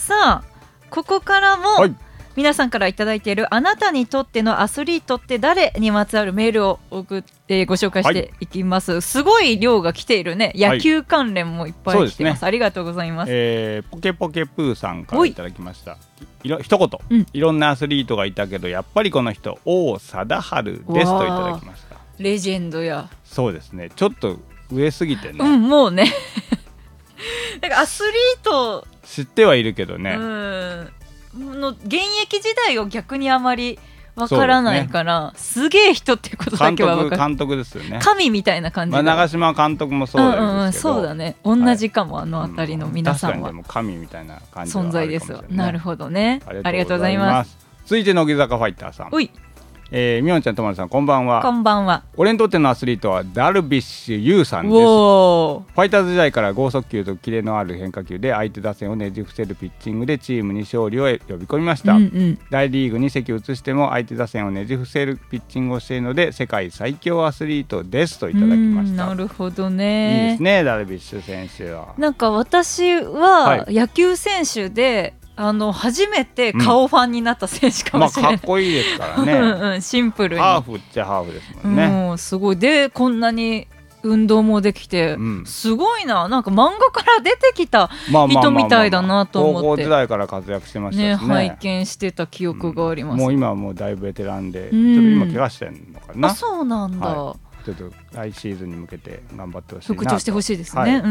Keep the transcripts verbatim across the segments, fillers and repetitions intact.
さあここからも、 はい、 皆さんからいただいているあなたにとってのアスリートって誰にまつわるメールを送ってご紹介していきます、はい、すごい量が来ているね。野球関連もいっぱい来てます、はい、ありがとうございます、 えー、ポケポケプーさんからいただきました。いろ一言、うん、いろんなアスリートがいたけどやっぱりこの人王貞治ですといただきました。 レジェンドや。 そうですね、ちょっと上すぎてね、 うん、もうねなんかアスリート知ってはいるけどね、 うんの現役時代を逆にあまりわからないから、す,、ね、すげえ人ってことだけは分かる。 監督ですよね。 神みたいな感じだ、 まあ、長嶋監督もそうですけど、うんうん、 そうだね、同じかも、はい、あのあたりの皆さんは、うん、確かにでも神みたいな感じはあるかもしれない、 存在ですわ。なるほどね、 ありがとうございます。続いて乃木坂ファイターさん。 おい、 えー、みおんちゃんとまるさんこんばんは。 こんばんは。 俺にとってのアスリートはダルビッシュ有さんです。ファイターズ時代から剛速球とキレのある変化球で相手打線をねじ伏せるピッチングでチームに勝利を呼び込みました、うんうん、大リーグに席を移しても相手打線をねじ伏せるピッチングをしているので世界最強アスリートですといただきました。 なるほどね、 いいですね、ダルビッシュ選手は。 なんか私は野球選手で、はい、あの初めて顔ファンになった選手かもしれない、うん、 まあ、かっこいいですからねうん、うん、シンプルにハーフっちゃハーフですもんね、 うん、すごい。でこんなに運動もできて、うん、すごいな。なんか漫画から出てきた人みたいだなと思って、 高校時代から活躍してましたし ね, ね拝見してた記憶があります、うん、 もう今はもうだいぶベテランで、うん、ちょっと今怪我してるのかな。 あ、そうなんだ、 はい、ちょっと来シーズンに向けて頑張ってほしいなと。 復調してほしいですね、はい、うん、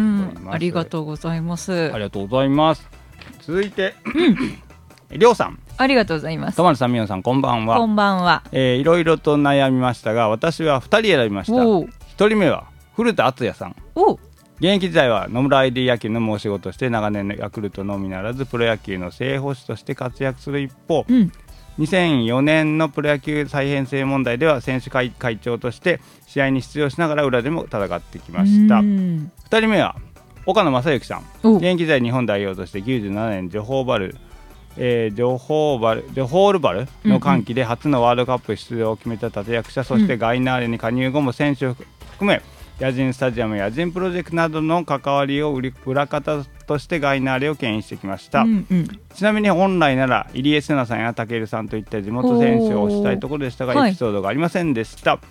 ありがとうございます。 ありがとうございます。続いて、うんりょうさん、 ありがとうございます。 とまるさん、みおさん、こんばんは。 こんばんは。 えー、いろいろと悩みましたが私はふたり選びました。ひとりめは古田敦也さん。お現役時代は野村 アイディー 野球の申し子として長年のヤクルトのみならずプロ野球の正捕手として活躍する一方、うん、にせんよねんのプロ野球再編成問題では選手 会, 会長として試合に出場しながら裏でも戦ってきました。ふたりめは岡野正幸さん。現役時代日本代表としてきゅうじゅうななねんジョホーバルえー、ジョホーバルジョホールバルの歓喜で初のワールドカップ出場を決めた立役者、うん、そしてガイナーレに加入後も選手を含め野人スタジアムや野人プロジェクトなどの関わりを裏方としてガイナーレを牽引してきました、うんうん、ちなみに本来なら入江聖奈さんや武さんといった地元選手を推したいところでしたがエピソードがありませんでした、はい、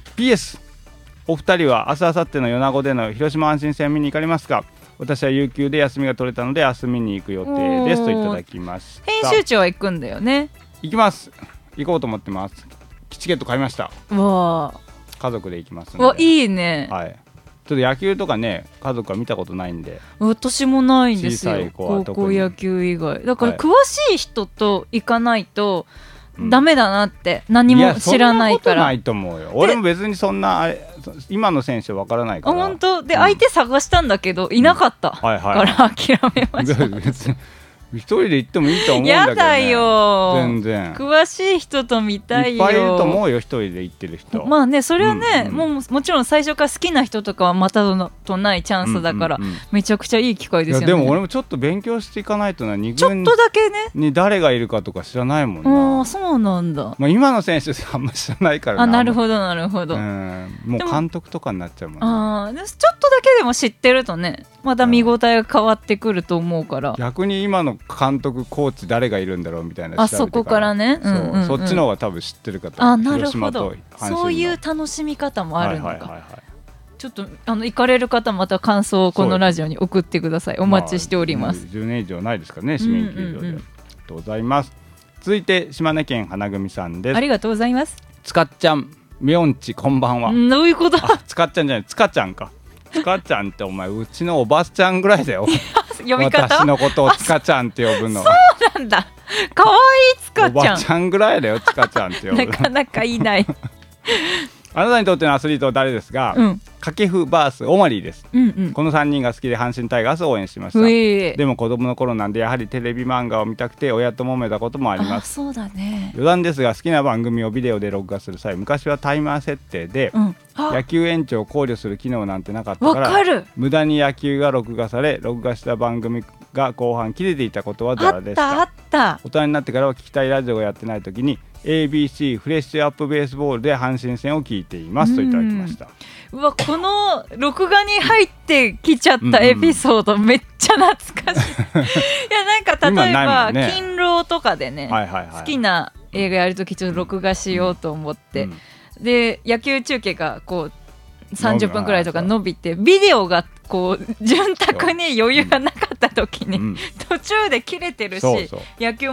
ピーエス お二人は明日明後日の米子での広島阪神戦を見に行かれますか。私は有給で休みが取れたので明日見に行く予定ですといただきました。 編集長は行くんだよね。 行きます。行こうと思ってます。チケット買いました。 わ家族で行きますので。 わいいね、 はい、ちょっと野球とかね家族は見たことないんで。 私もないんですよ、高校野球以外だから詳しい人と行かないと、はい、ダメだなって、うん、何も知らないから。 いやそんなことないと思うよ。俺も別にそんなあれ今の選手わからないから。 本当で、うん、相手探したんだけどいなかった、うんはいはい、から諦めました。 一人で行ってもいいと思うんだけどね。やだよ全然詳しい人と見たいよ。 いっぱいいると思うよ一人で行ってる人。 まあねそれはね、うんうん、もうもちろん最初から好きな人とかはまたとないチャンスだから、うんうんうん、めちゃくちゃいい機会ですよね。 いやでも俺もちょっと勉強していかないとな。に軍ちょっとだけねに誰がいるかとか知らないもんな。 あそうなんだ、 まあ、今の選手あんま知らないからな。 あなるほどなるほど、 うん、もう監督とかになっちゃうもんね。 あでもちょっとだけでも知ってるとねまた見応えが変わってくると思うから、 逆に今の監督コーチ誰がいるんだろうみたいな。 あそこからね、うんうんうん、 そ, そっちの方が多分知ってる方。 あなるほど。そういう楽しみ方もあるのか、はいはいはいはい、ちょっとあの行かれる方また感想をこのラジオに送ってください。お待ちしております、 まあ、じゅうねん以上ないですかね市民球場で、うんうんうん、ありがとうございます。続いて島根県花組さんです。 ありがとうございます。 つかっちゃんみょんちこんばんは。 どういうこと。 つかっちゃんじゃないつかちゃんか。つかちゃんってお前うちのおばちゃんぐらいだよ呼び方私のことをつかちゃんって呼ぶの。 そうなんだ。かわいいつかちゃん。 おばちゃんぐらいだよつかちゃんって呼ぶなかなかいないあなたにとってのアスリートは誰ですが、うん、掛布バースオマリーです、うんうん、このさんにんが好きで阪神タイガースを応援しました。でも子供の頃なんでやはりテレビ漫画を見たくて親と揉めたこともあります。 あそうだね。 余談ですが好きな番組をビデオで録画する際昔はタイマー設定で、うん、野球延長を考慮する機能なんてなかったからかる無駄に野球が録画され録画した番組が後半切れていたことはザラでした。 あったあった。 大人になってからは聞きたいラジオがやってない時に エービーシー フレッシュアップベースボールで阪神戦を聞いていますといただきました。 うわこの録画に入ってきちゃったエピソード、うんうん、めっちゃ懐かしいいやなんか例えば、ね、勤労とかでね、はいはいはい、好きな映画やるときちょっと録画しようと思って、うんうん、で野球中継がこうさんじゅっぷんくらいとか伸びてビデオがこう潤沢に余裕がなかった時に、うん、途中で切れてるし、そうそう野球